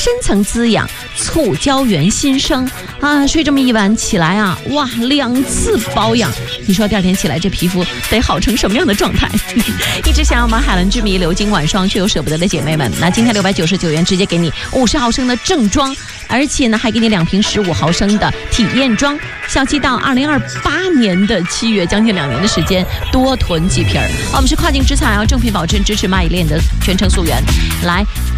深层滋养，促胶原新生啊！睡这么一晚起来啊，哇，2次保养，你说第二天起来这皮肤得好成什么样的状态？一直想要买海伦之谜流金晚霜却又舍不得的姐妹们，那今天699元直接给你50毫升的正装，而且呢还给你2瓶15毫升的体验装，效期到2028年的7月，将近2年的时间，多囤几瓶。我们是跨境直采，正品保证，支持蚂蚁链的全程溯源，来。